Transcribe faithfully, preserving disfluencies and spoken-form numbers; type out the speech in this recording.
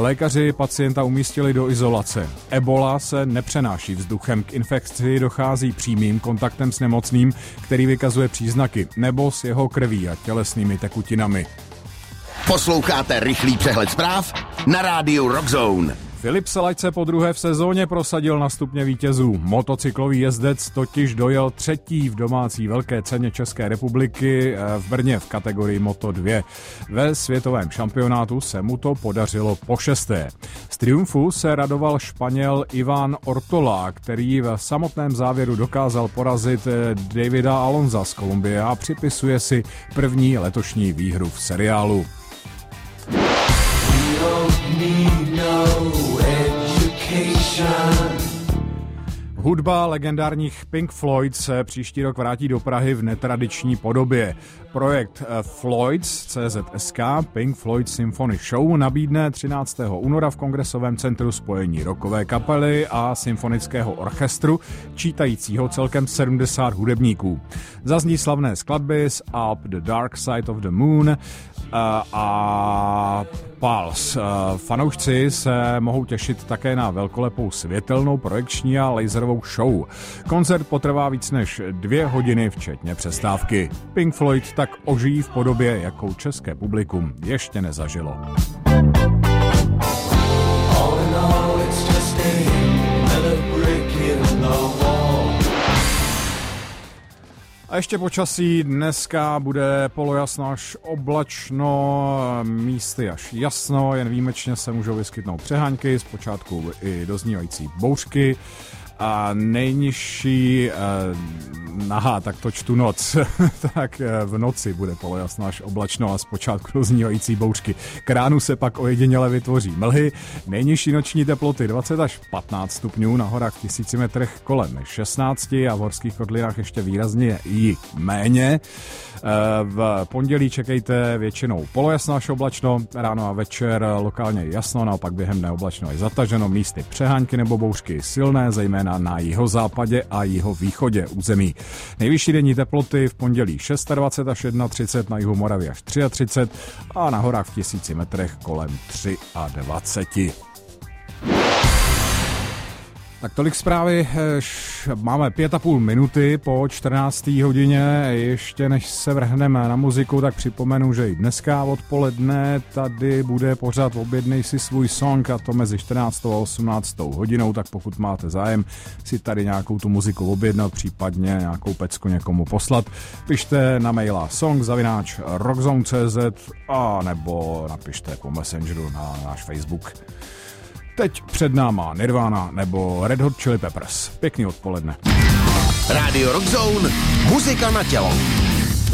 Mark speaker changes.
Speaker 1: Lékaři pacienta umístili do izolace. Ebola se nepřenáší vzduchem, k infekci dochází přímým kontaktem s nemocným, který vykazuje příznaky, nebo s jeho krví a tělesnými tekutinami.
Speaker 2: Posloucháte rychlý přehled zpráv na rádiu Rockzone.
Speaker 1: Filip Salaď se podruhé v sezóně prosadil na stupně vítězů. Motocyklový jezdec totiž dojel třetí v domácí velké ceně České republiky v Brně v kategorii Moto dva. Ve světovém šampionátu se mu to podařilo po šesté. Z triumfu se radoval Španěl Iván Ortola, který v samotném závěru dokázal porazit Davida Alonsa z Kolumbie a připisuje si první letošní výhru v seriálu. Hudba legendárních Pink Floyd se příští rok vrátí do Prahy v netradiční podobě. Projekt Floyds C Z S K Pink Floyd Symphony Show nabídne třináctého února v Kongresovém centru spojení rockové kapely a symfonického orchestru, čítajícího celkem sedmdesát hudebníků. Zazní slavné skladby z alb The Dark Side of the Moon a, a Pulse. Fanoušci se mohou těšit také na velkolepou světelnou, projekční a laserovou show. Koncert potrvá víc než dvě hodiny, včetně přestávky. Pink Floyd tak ožijí v podobě, jakou české publikum ještě nezažilo. A ještě počasí. Dneska bude polojasno až oblačno, místy až jasno, jen výjimečně se můžou vyskytnout přeháňky, zpočátku i doznívající bouřky. A nejnižší, eh, aha, tak to čtu noc, tak eh, v noci bude polojasno až oblačno a zpočátku doznívající bouřky. K ránu se pak ojediněle vytvoří mlhy, nejnižší noční teploty dvacet až patnáct stupňů, na horách v tisíci metrech kolem šestnáct a v horských kotlinách ještě výrazně i méně. Eh, v pondělí čekejte většinou polojasno až oblačno, ráno a večer lokálně jasno, naopak během dne oblačno je zataženo, místy přeháňky nebo bouřky silné, zejména na jihozápadě a jihovýchodě území. Nejvyšší denní teploty v pondělí dvacet šest až třicet jedna, na jihu Moravy až třicet tři a na horách v tisíci metrech kolem dvacet tři. Tak tolik zprávy, máme pět a půl minuty po čtrnácté hodině, ještě než se vrhneme na muziku, tak připomenu, že i dneska odpoledne tady bude pořád Objednej si svůj song, a to mezi čtrnáctou a osmnáctou hodinou, tak pokud máte zájem si tady nějakou tu muziku objednat, případně nějakou pecku někomu poslat, pište na maila song zavináč rockzone tečka cé zet a nebo napište po Messengeru na náš Facebook. Teď před náma Nirvana nebo Red Hot Chili Peppers. Pěkný odpoledne.
Speaker 2: Rádio Rockzone, muzika na tělo.